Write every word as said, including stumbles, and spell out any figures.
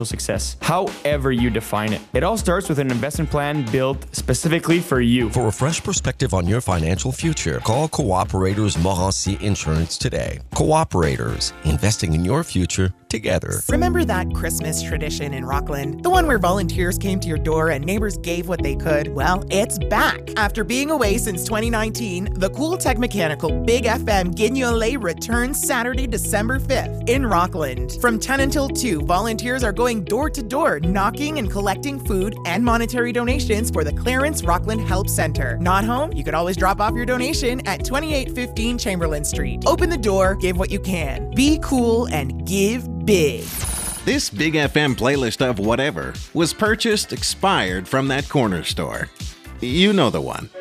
success, however you define it. It all starts with an investment plan built specifically for you. For a fresh perspective on your financial future, call Cooperators Morancy Insurance today. Cooperators, investing in your future together. Remember that Christmas tradition in Rockland? The one where volunteers came to your door and neighbors gave what they could? Well, it's back. After being away since twenty nineteen, the Cool Tech Mechanical Big F M Guignolé returns Saturday, December fifth in Rockland. From ten until two, volunteers are going door to door, knocking and collecting food and monetary donations for the Clarence Rockland Help Center. Not home? You could always drop off your donation at twenty-eight fifteen Chamberlain Street. Open the door, give what you can. Be cool and give big. This Big F M playlist of whatever was purchased expired from that corner store. You know the one.